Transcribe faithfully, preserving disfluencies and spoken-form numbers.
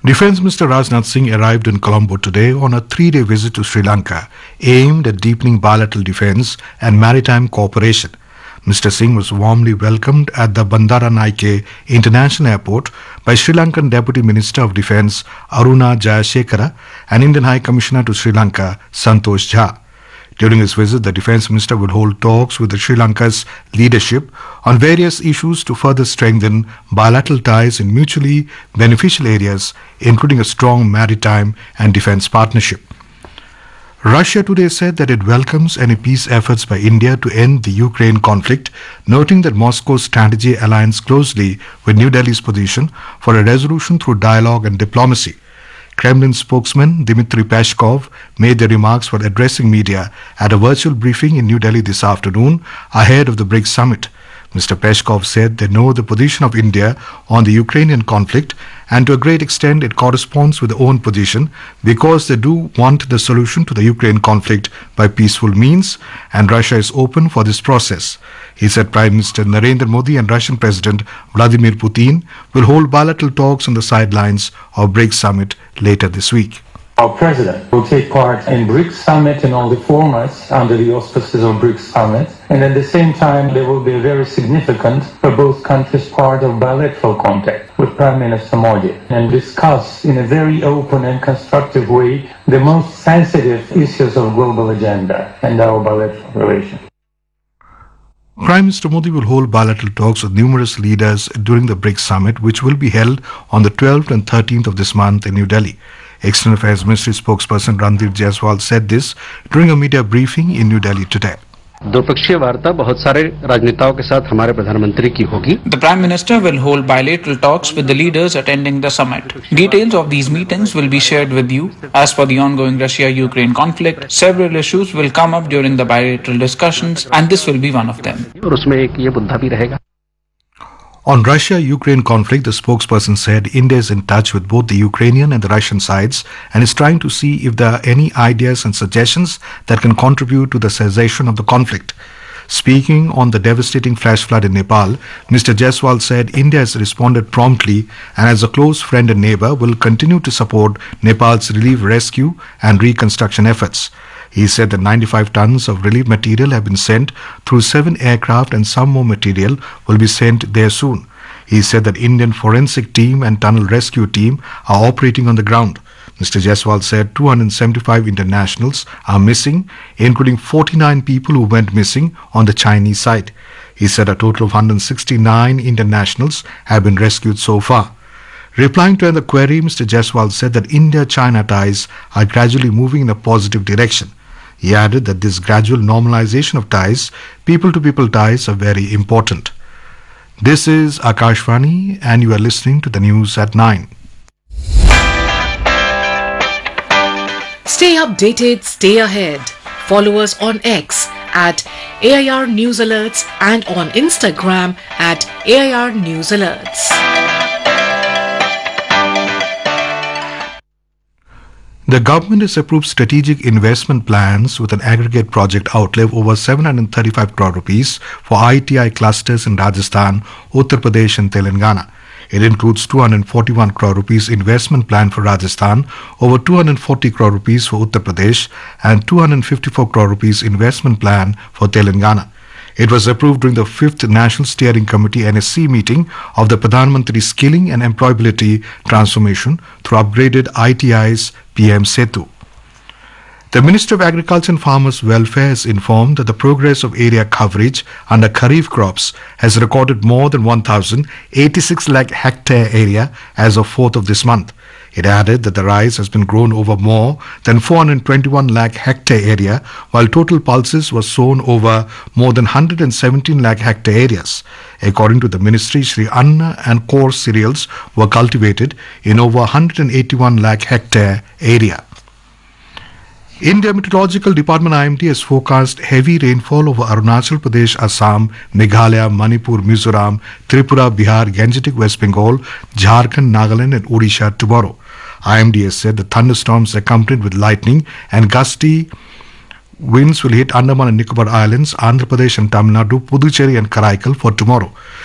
Defence Minister Rajnath Singh arrived in Colombo today on a three-day visit to Sri Lanka, aimed at deepening bilateral defence and maritime cooperation. Mister Singh was warmly welcomed at the Bandaranaike International Airport by Sri Lankan Deputy Minister of Defence Aruna Jayasekara and Indian High Commissioner to Sri Lanka Santosh Jha. During his visit, the Defence Minister will hold talks with the Sri Lanka's leadership on various issues to further strengthen bilateral ties in mutually beneficial areas, including a strong maritime and defence partnership. Russia today said that it welcomes any peace efforts by India to end the Ukraine conflict, noting that Moscow's strategy aligns closely with New Delhi's position for a resolution through dialogue and diplomacy. Kremlin spokesman Dmitry Peskov made the remarks while addressing media at a virtual briefing in New Delhi this afternoon ahead of the BRICS summit. Mister Peskov said they know the position of India on the Ukrainian conflict, and to a great extent it corresponds with their own position because they do want the solution to the Ukraine conflict by peaceful means, and Russia is open for this process. He said Prime Minister Narendra Modi and Russian President Vladimir Putin will hold bilateral talks on the sidelines of BRICS summit later this week. Our president will take part in BRICS summit in all the formats under the auspices of BRICS summit, and at the same time there will be a very significant for both countries part of bilateral contact with Prime Minister Modi and discuss in a very open and constructive way the most sensitive issues of global agenda and our bilateral relations. Prime Minister Modi will hold bilateral talks with numerous leaders during the BRICS summit, which will be held on the twelfth and thirteenth of this month in New Delhi. External Affairs Ministry spokesperson Randir Jaiswal said this during a media briefing in New Delhi today. द्विपक्षीय वार्ता बहुत सारे राजनेताओं के साथ हमारे प्रधानमंत्री की होगी. The Prime Minister will hold bilateral talks with the leaders attending the summit. Details of these meetings will be shared with you. As for the ongoing Russia-Ukraine conflict, several issues will come up during the bilateral discussions, and this will be one of them. और उसमें एक ये मुद्दा भी रहेगा. On Russia-Ukraine conflict, the spokesperson said India is in touch with both the Ukrainian and the Russian sides and is trying to see if there are any ideas and suggestions that can contribute to the cessation of the conflict. Speaking on the devastating flash flood in Nepal, Mister Jaiswal said India has responded promptly and as a close friend and neighbor will continue to support Nepal's relief, rescue and reconstruction efforts. He said that ninety-five tons of relief material have been sent through seven aircraft and some more material will be sent there soon. He said that Indian forensic team and tunnel rescue team are operating on the ground. Mister Jaiswal said two hundred seventy-five internationals are missing, including forty-nine people who went missing on the Chinese side. He said a total of one hundred sixty-nine internationals have been rescued so far. Replying to the query, Mister Jaiswal said that India-China ties are gradually moving in a positive direction. He added that this gradual normalization of ties, people-to-people ties, are very important. This is Akashvani and you are listening to the news at nine. Stay updated, stay ahead. Follow us on X at A I R News Alerts and on Instagram at A I R News Alerts. The government has approved strategic investment plans with an aggregate project outlay of over seven hundred thirty-five crore rupees for I T I clusters in Rajasthan, Uttar Pradesh and Telangana. It includes two hundred forty-one crore rupees investment plan for Rajasthan, over two hundred forty crore rupees for Uttar Pradesh and two hundred fifty-four crore rupees investment plan for Telangana. It was approved during the fifth National Steering Committee N S C meeting of the Pradhan Mantri Skilling and Employability Transformation through upgraded I T I's P M Setu. The Minister of Agriculture and Farmers Welfare has informed that the progress of area coverage under Kharif crops has recorded more than one thousand eighty-six lakh hectare area as of fourth of this month. It added that the rice has been grown over more than four hundred twenty-one lakh hectare area, while total pulses was sown over more than one hundred seventeen lakh hectare areas. According to the ministry, Shri Anna and coarse cereals were cultivated in over one hundred eighty-one lakh hectare area. India Meteorological Department I M D has forecast heavy rainfall over Arunachal Pradesh, Assam, Meghalaya, Manipur, Mizoram, Tripura, Bihar, Gangetic West Bengal, Jharkhand, Nagaland and Odisha tomorrow. I M D has said the thunderstorms accompanied with lightning and gusty winds will hit Andaman and Nicobar Islands, Andhra Pradesh and Tamil Nadu, Puducherry and Karaikal for tomorrow.